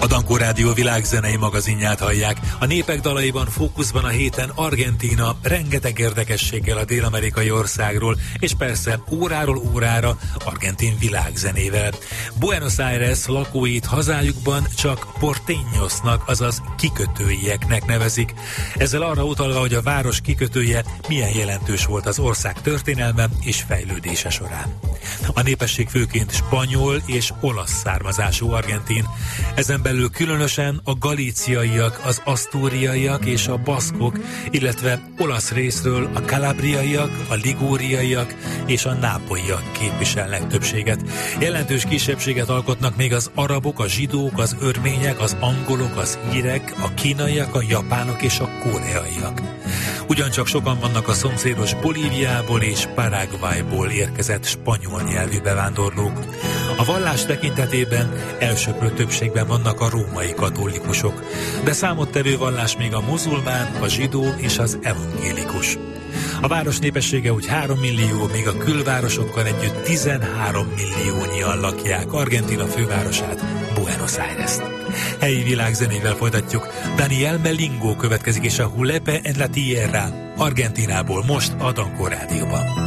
A Dankó Rádió világzenei magazinját hallják. A népek dalaiban fókuszban a héten Argentína, rengeteg érdekességgel a dél-amerikai országról, és persze óráról órára argentin világzenével. Buenos Aires lakóit hazájukban csak porteñosnak, azaz kikötőieknek nevezik. Ezzel arra utalva, hogy a város kikötője milyen jelentős volt az ország történelme és fejlődése során. A népesség főként spanyol és olasz származású argentin. Ezen belül különösen a galíciaiak, az asztúriaiak és a baszkok, illetve olasz részről a kalabriaiak, a ligúriaiak és a nápolyiak képviselnek többséget. Jelentős kisebbséget alkotnak még az arabok, a zsidók, az örmények, az angolok, az írek, a kínaiak, a japánok és a koreaiak. Ugyancsak sokan vannak a szomszédos Bolíviából és Paraguayból érkezett spanyol nyelvű bevándorlók. A vallás tekintetében elsöprő többségben vannak a római katolikusok, de számottevő vallás még a muzulmán, a zsidó és az evangélikus. A város népessége úgy 3 millió, még a külvárosokkal együtt 13 milliónyian lakják Argentína fővárosát, Buenos Aires-t. Helyi világzenével folytatjuk. Daniel Melingo következik, és a Julepe en la Tierra, Argentínából most a Dankó Rádióban.